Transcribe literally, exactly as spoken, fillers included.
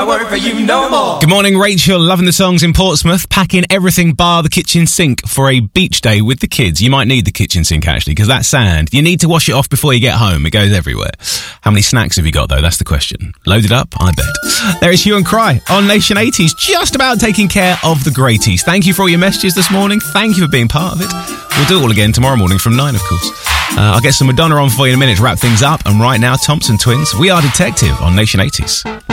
I work for you no more. Good morning, Rachel. Loving the songs in Portsmouth. Packing everything bar the kitchen sink for a beach day with the kids. You might need the kitchen sink, actually, because that sand, you need to wash it off before you get home. It goes everywhere. How many snacks have you got, though? That's the question. Loaded up? I bet. There is Hue and Cry on Nation eighties, just about taking care of the Greaties. Thank you for all your messages this morning. Thank you for being part of it. We'll do it all again tomorrow morning from nine, of course. Uh, I'll get some Madonna on for you in a minute to wrap things up. And right now, Thompson Twins, We Are Detective on Nation eighties.